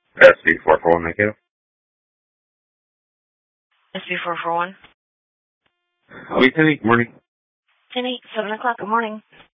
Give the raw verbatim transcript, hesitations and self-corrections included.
S B four four one, thank you. S B four four one. Oh, ten eight, good morning. ten eight, seven o'clock, good morning.